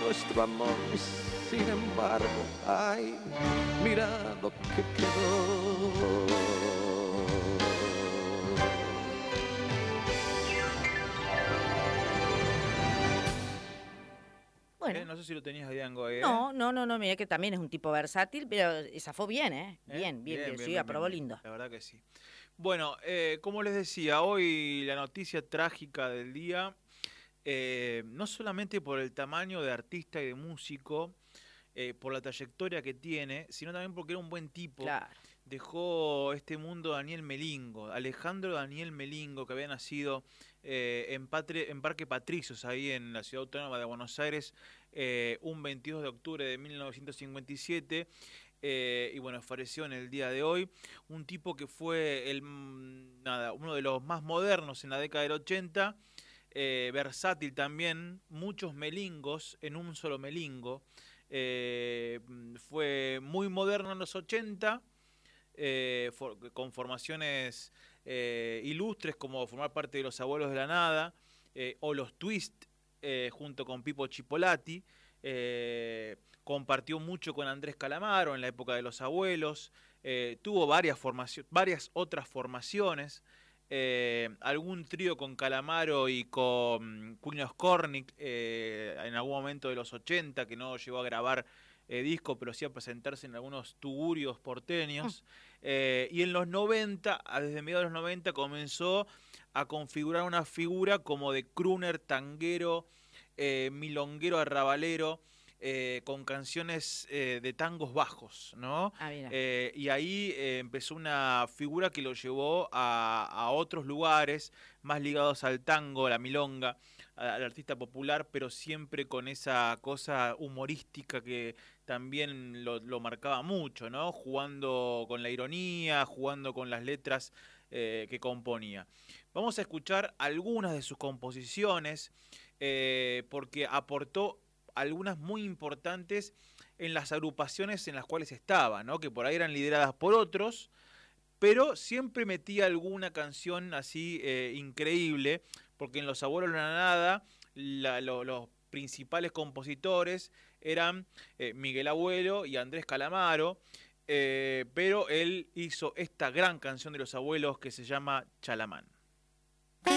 nuestro amor, sin embargo, ay, mira lo que quedó. Bueno. No sé si lo tenías a Diango ahí, No, mira que también es un tipo versátil, pero zafó bien, Bien, sí, aprobó bien. lindo. La verdad que sí. Bueno, como les decía, hoy la noticia trágica del día, no solamente por el tamaño de artista y de músico, por la trayectoria que tiene, sino también porque era un buen tipo. Claro. Dejó este mundo Daniel Melingo, Alejandro Daniel Melingo, que había nacido en Parque Patricios, ahí en la ciudad autónoma de Buenos Aires, un 22 de octubre de 1957. Y bueno, falleció en el día de hoy. Un tipo que fue uno de los más modernos en la década del 80, versátil también, muchos melingos en un solo melingo. Fue muy moderno en los 80, con formaciones ilustres como formar parte de Los Abuelos de la Nada, o los Twist, junto con Pipo Chipolati. Compartió mucho con Andrés Calamaro en la época de Los Abuelos. Tuvo varias otras formaciones. Algún trío con Calamaro y con Cuño Skornik en algún momento de los 80, que no llegó a grabar disco, pero sí a presentarse en algunos tugurios porteños. Y en los 90, desde mediados de los 90, comenzó a configurar una figura como de crooner, tanguero, milonguero, arrabalero, con canciones de tangos bajos, ¿no? Y ahí empezó una figura que lo llevó a otros lugares más ligados al tango, la milonga, al artista popular, pero siempre con esa cosa humorística que también lo marcaba mucho, ¿no? Jugando con la ironía, jugando con las letras que componía. Vamos a escuchar algunas de sus composiciones, porque aportó algunas muy importantes en las agrupaciones en las cuales estaba, ¿no? Que por ahí eran lideradas por otros, pero siempre metía alguna canción así increíble, porque en Los Abuelos de la Nada los principales compositores eran Miguel Abuelo y Andrés Calamaro, pero él hizo esta gran canción de Los Abuelos que se llama Chalamán.